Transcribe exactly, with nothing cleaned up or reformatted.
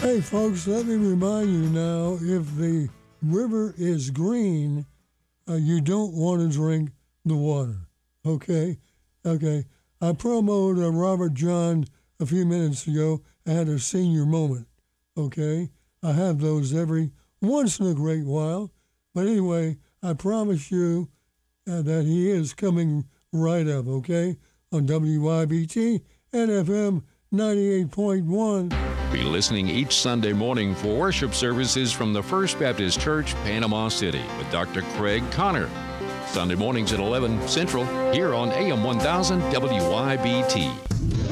Hey, folks, let me remind you now, if the river is green, uh, you don't want to drink the water, okay? Okay. I promoted uh, Robert John a few minutes ago. I had a senior moment, okay? I have those every once in a great while. But anyway, I promise you uh, that he is coming right up, okay? On W Y B T and F M ninety-eight point one. Be listening each Sunday morning for worship services from the First Baptist Church, Panama City, with Doctor Craig Connor. Sunday mornings at eleven Central, here on A M one thousand W Y B T.